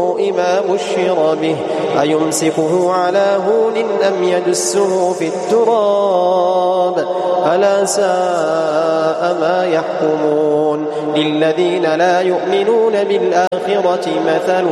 السوء ما بشر به أيمسكه على هون أم يدسه في التراب ألا ساء ما يحكمون للذين لا يؤمنون بالآخرة مثل